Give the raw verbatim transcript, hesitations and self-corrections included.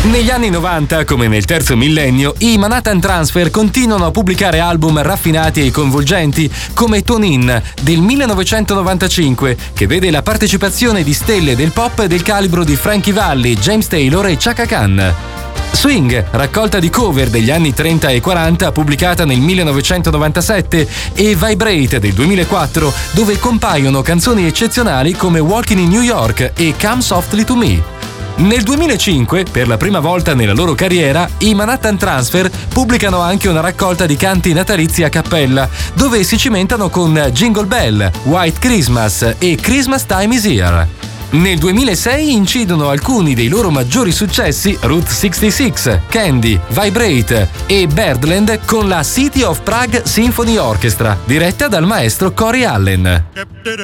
Negli anni novanta, come nel terzo millennio, i Manhattan Transfer continuano a pubblicare album raffinati e coinvolgenti, come Tune In del millenovecentonovantacinque, che vede la partecipazione di stelle del pop del calibro di Frankie Valli, James Taylor e Chaka Khan. Swing, raccolta di cover degli anni trenta e quaranta, pubblicata nel millenovecentonovantasette, e Vibrate del duemilaquattro, dove compaiono canzoni eccezionali come Walking in New York e Come Softly to Me. Nel duemilacinque, per la prima volta nella loro carriera, i Manhattan Transfer pubblicano anche una raccolta di canti natalizi a cappella, dove si cimentano con Jingle Bell, White Christmas e Christmas Time is Here. Nel duemilasei incidono alcuni dei loro maggiori successi Route sessantasei, Candy, Vibrate e Birdland con la City of Prague Symphony Orchestra, diretta dal maestro Cory Allen.